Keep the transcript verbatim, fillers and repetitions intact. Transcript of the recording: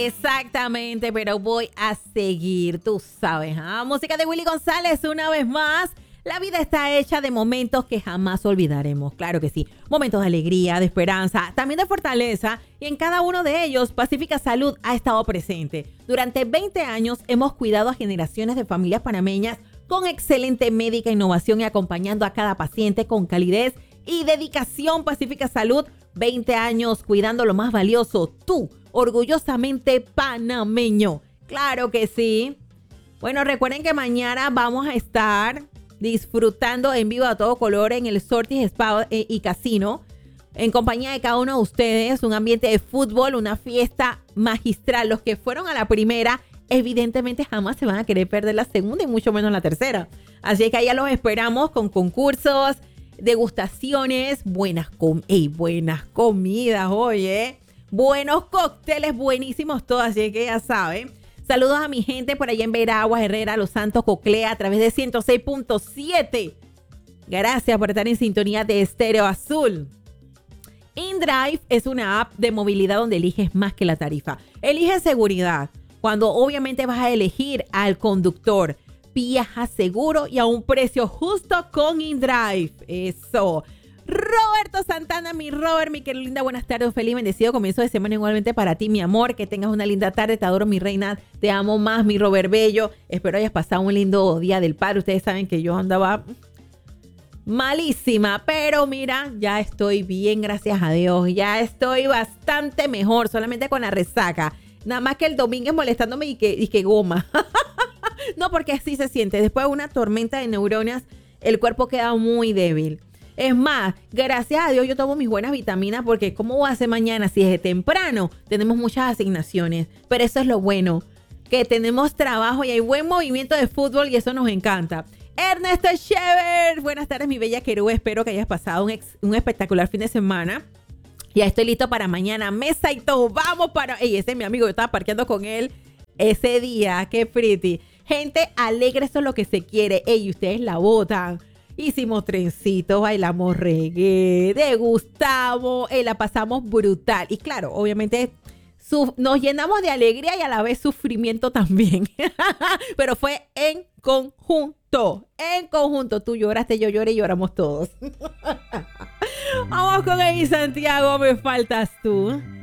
Exactamente, pero voy a seguir, tú sabes. ¿Ah? Música de Willy González una vez más. La vida está hecha de momentos que jamás olvidaremos, claro que sí. Momentos de alegría, de esperanza, también de fortaleza. Y en cada uno de ellos, Pacífica Salud ha estado presente. Durante veinte años hemos cuidado a generaciones de familias panameñas con excelente médica innovación y acompañando a cada paciente con calidez y dedicación. Pacífica Salud, veinte años cuidando lo más valioso, tú, orgullosamente panameño. Claro que sí. Bueno, recuerden que mañana vamos a estar disfrutando en vivo a todo color en el Sortis Spa y Casino, en compañía de cada uno de ustedes, un ambiente de fútbol, una fiesta magistral. Los que fueron a la primera, evidentemente jamás se van a querer perder la segunda y mucho menos la tercera. Así que allá los esperamos con concursos, degustaciones, buenas, com ey, buenas comidas, oye, buenos cócteles, buenísimos todos, así que ya saben. Saludos a mi gente por allá en Veraguas, Herrera, Los Santos, Coclea, a través de ciento seis punto siete. Gracias por estar en sintonía de Estéreo Azul. InDrive es una app de movilidad donde eliges más que la tarifa. Elige seguridad, cuando obviamente vas a elegir al conductor. Viaja seguro y a un precio justo con InDrive. Eso. Roberto Santana, mi Robert, mi querida linda, buenas tardes, un feliz bendecido comienzo de semana igualmente para ti, mi amor, que tengas una linda tarde, te adoro, mi reina, te amo más, mi Robert Bello, espero hayas pasado un lindo día del padre. Ustedes saben que yo andaba malísima, pero mira, ya estoy bien, gracias a Dios, ya estoy bastante mejor, solamente con la resaca, nada más que el domingo molestándome y que, y que goma, no, porque así se siente, después de una tormenta de neuronas, el cuerpo queda muy débil. Es más, gracias a Dios yo tomo mis buenas vitaminas porque ¿cómo voy a hacer mañana si desde temprano tenemos muchas asignaciones? Pero eso es lo bueno, que tenemos trabajo y hay buen movimiento de fútbol y eso nos encanta. Ernesto Shever, buenas tardes mi bella querube, espero que hayas pasado un, ex, un espectacular fin de semana. Ya estoy listo para mañana, mesa y todo, vamos para... Ey, ese es mi amigo, yo estaba parqueando con él ese día, qué pretty. Gente alegre, eso es lo que se quiere. Ey, ustedes la botan. Hicimos trencitos, bailamos reggae, degustamos, eh, la pasamos brutal. Y claro, obviamente su, nos llenamos de alegría y a la vez sufrimiento también. Pero fue en conjunto, en conjunto. Tú lloraste, yo lloré y lloramos todos. Vamos con ahí, Santiago, me faltas tú.